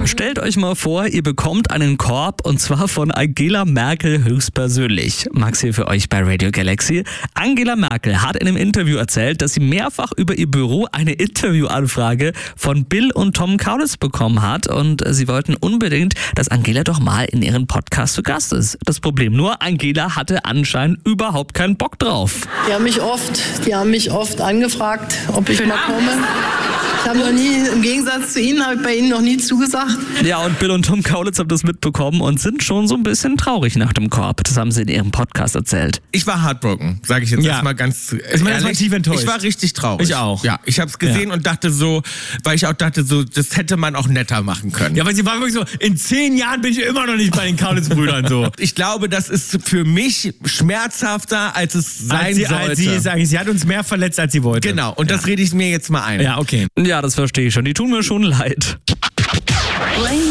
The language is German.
Stellt euch mal vor, ihr bekommt einen Korb und zwar von Angela Merkel höchstpersönlich. Max hier für euch bei Radio Galaxy. Angela Merkel hat in einem Interview erzählt, dass sie mehrfach über ihr Büro eine Interviewanfrage von Bill und Tom Kaulitz bekommen hat und sie wollten unbedingt, dass Angela doch mal in ihren Podcast zu Gast ist. Das Problem nur, Angela hatte anscheinend überhaupt keinen Bock drauf. Die haben mich oft angefragt, ob ich mal komme. Ich habe noch nie, im Gegensatz zu Ihnen, habe ich bei Ihnen noch nie zugesagt. Ja, und Bill und Tom Kaulitz haben das mitbekommen und sind schon so ein bisschen traurig nach dem Korb. Das haben sie in ihrem Podcast erzählt. Ich war heartbroken, sage ich jetzt erstmal ganz ehrlich. Tief enttäuscht. Ich war richtig traurig. Ich auch. Ja, ich habe es gesehen und dachte so, weil ich auch dachte so, das hätte man auch netter machen können. Ja, weil sie war wirklich so, in 10 Jahren bin ich immer noch nicht bei den Kaulitz-Brüdern so. Ich glaube, das ist für mich schmerzhafter, als es sein sollte. Sie hat uns mehr verletzt, als sie wollte. Genau, und das rede ich mir jetzt mal ein. Ja, okay. Ja, das verstehe ich schon. Die tun mir schon leid.